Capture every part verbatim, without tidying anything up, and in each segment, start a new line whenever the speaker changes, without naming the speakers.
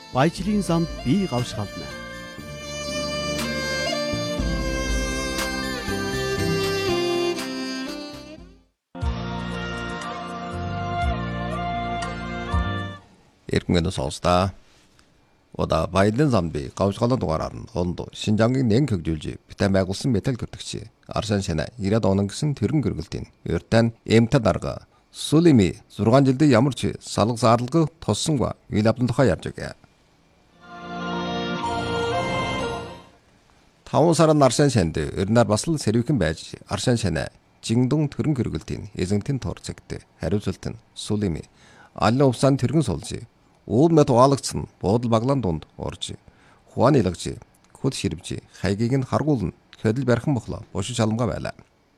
Баяжлын замд бие гавшгална.
Эргэнээс олсдаа. Ода баялын замд бие гавшгална дугаараар нь онд Шинжангийн нэн хөгжүүлж битэн байгуулсан металл гэрдэгч Аршан Шанаа ирээд онон гэсэн тэрэн гэргэлтийн өртөн эмтэ дарга Сулими зургаан жилдээ ямар ч салга заарлага тоссонгүй үйл явдлын тухай ярьж байгаа. таван сарын Аршан Шанд өрнөр бас л сэрвхэн байж Аршан Шанаа жингдэн тэрэн гэргэлтийн эзэнтэн торцэгт хариуцалт нь Сулими алын увсан тэрэн сулж уул мэт уалагцсан буудал баглан дунд орж хуан илагж хөд ширвж хайгийг нь харгуулна хөдөл бархан бохлоо буш шалмга байлаа.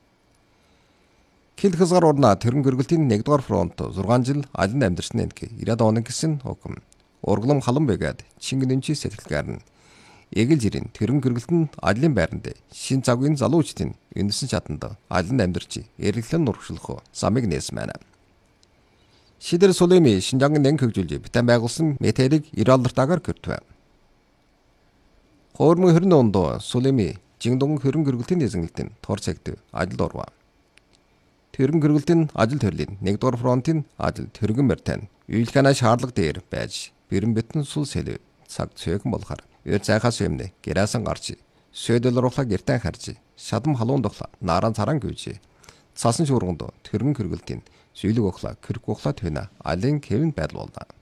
Кил хязгаар урна тэрэн гэргэлтийн нэгдүгээр фронт зургаан жил алин амьдэрсэн энэг ирээд онон гэсэн хукам урглам халан бэгээд Чингэнэмчи сэтгэлгээр нь эгэл жирийн тэрэн гэргэлтэн алин байранд шин цагийн залуучдын үндэсэн чаданд алин амьдэрч эргэлэн нурагшлах замыг нээсэн байна. Шидэр Сулими Шинжангийн нэн хөгжүүлж битэн байгуулсан металлыг ирэлдэртагаар гэртвэ. Хоормын хөрн ондоо Сулими жингдэн хөрөн гэргэлтийн эзэнгэлтэн торцэгт ажил орва. Тэрэн гэргэлтийн ажил төрлийн нэгдүгээр фронтын ажил тэргэн мөртэн үйлхэнэ шаардлага дээр байж бэрэн битэн сул сэлэ цаг цээгэн болохоор өр цайхаас юмнэ гэрээсэн гарч сөйдөл рухла гэртэн харж шадам халуун дохла наран царан гүйж цасан шуурганд тэрэн гэргэлтийн сүйлэг охла кэрк охла төна алин кевин байдал боллаа.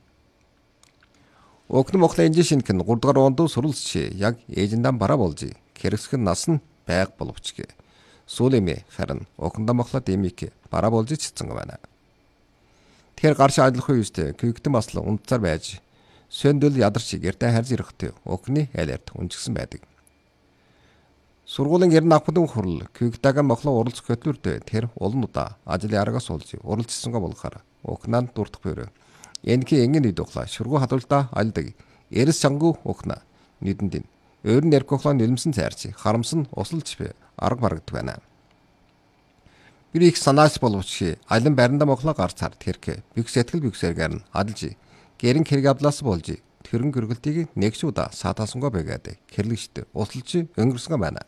Окн мохла инжи шинхэн гурав дахь онд суралцж яг ээжиндээ бараа болж кэрсхэн нас нь байг боловчгээ. Сулими харин окнда мохла дэмик бараа болж чицэн байна. Тэр гарш ажиллах үедээ кэгтэн басл унтцаар байж сөндөл ядарч гэртээ харж ирэхдээ окны алерт унжигсан байдаг. Сургуулийн гэрн авахын хурал кэгтэйг мохла уралц хөтлөрдөө тэр олон удаа ажлын аргаас олж уралцсангаа болохоор окнанд дурдах бөрөө. Энэки энгийн үед ухла шургуу хадвалдаа альдаг эрс чангуу ухна нийдэнд өөр нь яркохлоо нэлмсэн цайрч харамсан усалж бай арга барагддаг байна. Bir их санаач боловч алин байранда мохлоо гарц хард хэрэг бих сэтгэл бихсэргээр нь адалж гэрэн хэрэг авлаас болж тэрэн гэргэлтийг нэгч удаа саатаасангаа байгаад хэрлэгчд усалж өнгөрсөн байна.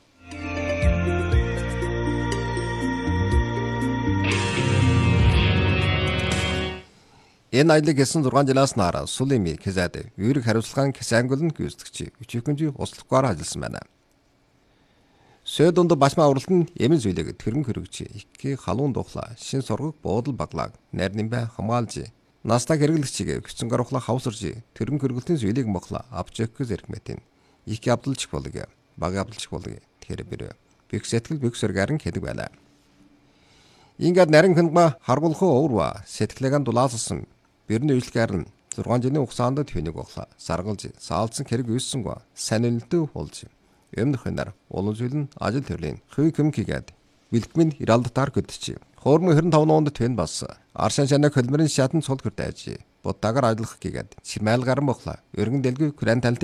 Энэ аялыг гэсэн зургаан жилаас нараа Сулими Кизад үүрэг хариуцлагын кисангол нь гүйцэтгэж өчигөнжи услахгаар ажилласан байна. Сөйдөнд башмаа уралт нь эмэн зүйлэг тэрэн хөрөгч их халуун духла шин сургаг буудал баглааг найр нимбэ хамгаалж наста хэрэглэгчийг гүцэнгээр ухла хавсарж тэрэн хөргөлтийн зүйлийг мохла авч өгөх зэрэгмэтийн их явдалж болог баг явдалж болог тэр бэр бих сэтгэл бих сэргарын хэдэг байлаа. Ингээд нарийн хэнга харгуулах уурва сэтгэлээгээ дулаалсан бэрний үйлчлэгээр нь зургаан жилийн хугацаанд төвнийг ухла саргалж саалцсан хэрэг үйссэнгүй сайн үнэлтэв болж өмнөх хэнээр улан зүйл нь ажил төрлийн хүй көмкигээд бэлтгэмэн иралдтаар көдчих. Хоормын хэрэв таван онд тэн бас Аршан Шанаа хөлмөрийн шатан цул гэрдэж буддагаар ажиллах гээд чимээл гарan бохла өргөн дэлгүү кран талт